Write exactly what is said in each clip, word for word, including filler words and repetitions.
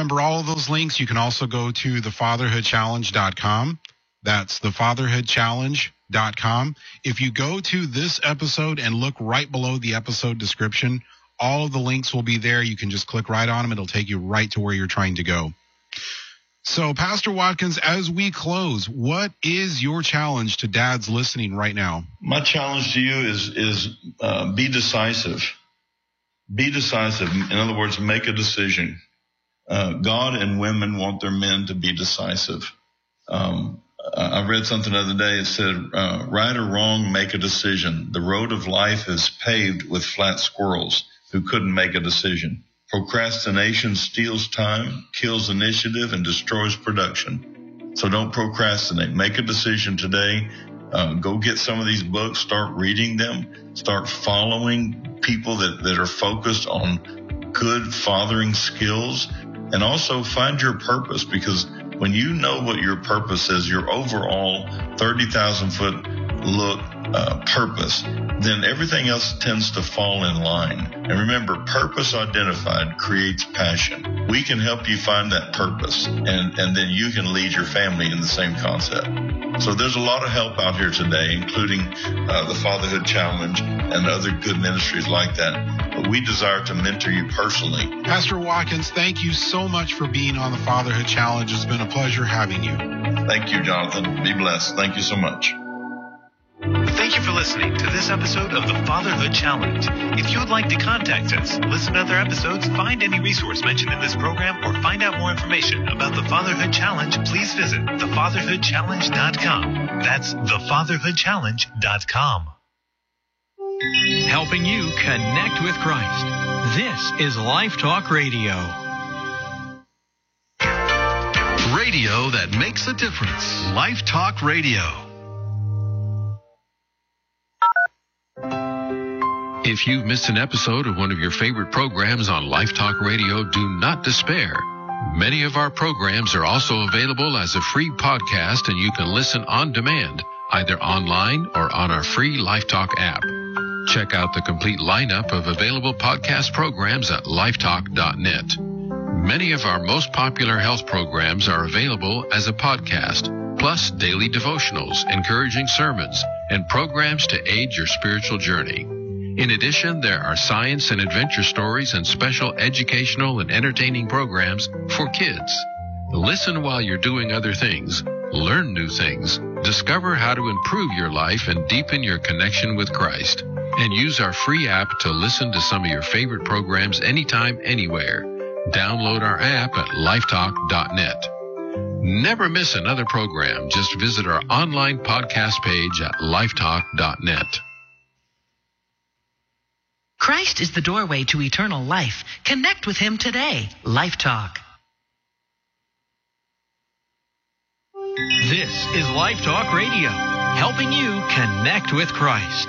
remember all of those links. You can also go to the fatherhood challenge dot com. That's the fatherhood challenge dot com. If you go to this episode and look right below the episode description, all of the links will be there. You can just click right on them. It'll take you right to where you're trying to go. So, Pastor Watkins, as we close, what is your challenge to dads listening right now? My challenge to you is is uh, be decisive. Be decisive. In other words, make a decision. Uh, God and women want their men to be decisive. Um, I read something the other day. It said, uh, right or wrong, make a decision. The road of life is paved with flat squirrels who couldn't make a decision. Procrastination steals time, kills initiative, and destroys production. So don't procrastinate. Make a decision today. Uh, go get some of these books. Start reading them. Start following people that, that are focused on good fathering skills. And also find your purpose, because when you know what your purpose is, your overall thirty thousand foot look uh, purpose, then everything else tends to fall in line. And remember, purpose identified creates passion. We can help you find that purpose, and, and then you can lead your family in the same concept. So there's a lot of help out here today, including uh, the Fatherhood Challenge and other good ministries like that. But we desire to mentor you personally. Pastor Watkins, thank you so much for being on the Fatherhood Challenge. It's been a pleasure having you. Thank you, Jonathan. Be blessed. Thank you so much. Thank you for listening to this episode of the Fatherhood Challenge. If you would like to contact us, listen to other episodes, find any resource mentioned in this program, or find out more information about the Fatherhood Challenge, please visit the fatherhood challenge dot com. That's the fatherhood challenge dot com. Helping you connect with Christ. This is Life Talk Radio. Radio that makes a difference. Life Talk Radio. If you've missed an episode of one of your favorite programs on Life Talk Radio, do not despair. Many of our programs are also available as a free podcast, and you can listen on demand, either online or on our free Life Talk app. Check out the complete lineup of available podcast programs at lifetalk dot net. Many of our most popular health programs are available as a podcast, plus daily devotionals, encouraging sermons, and programs to aid your spiritual journey. In addition, there are science and adventure stories and special educational and entertaining programs for kids. Listen while you're doing other things, learn new things, discover how to improve your life and deepen your connection with Christ, and use our free app to listen to some of your favorite programs anytime, anywhere. Download our app at lifetalk dot net. Never miss another program. Just visit our online podcast page at lifetalk dot net. Christ is the doorway to eternal life. Connect with him today. Life Talk. This is Life Talk Radio, helping you connect with Christ.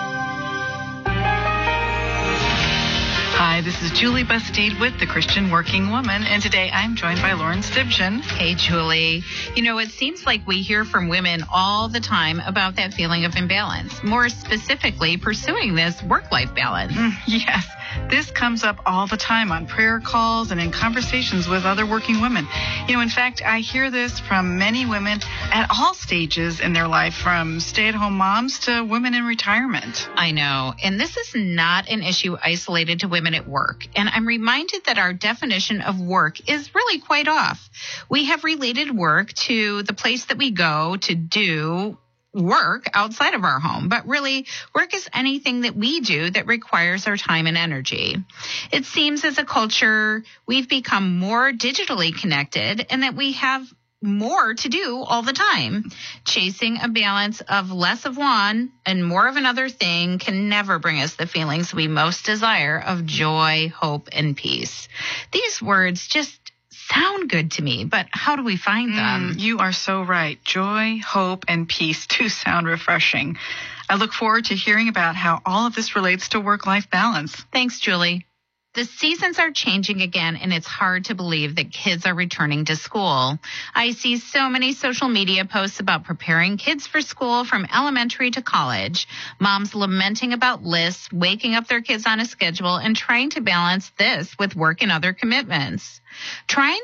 Hi, this is Julie Bastide with The Christian Working Woman, and today I'm joined by Lauren Stibgen. Hey, Julie. You know, it seems like we hear from women all the time about that feeling of imbalance, more specifically pursuing this work-life balance. Mm, yes, this comes up all the time on prayer calls and in conversations with other working women. You know, in fact, I hear this from many women at all stages in their life, from stay-at-home moms to women in retirement. I know, and this is not an issue isolated to women at work. And I'm reminded that our definition of work is really quite off. We have related work to the place that we go to do work outside of our home, but really work is anything that we do that requires our time and energy. It seems as a culture, we've become more digitally connected and that we have more to do all the time. Chasing a balance of less of one and more of another thing can never bring us the feelings we most desire of joy, hope, and peace. These words just sound good to me, but how do we find them? Mm, you are so right. Joy, hope, and peace do sound refreshing. I look forward to hearing about how all of this relates to work-life balance. Thanks, Julie. The seasons are changing again, and it's hard to believe that kids are returning to school. I see so many social media posts about preparing kids for school from elementary to college. Moms lamenting about lists, waking up their kids on a schedule, and trying to balance this with work and other commitments. Trying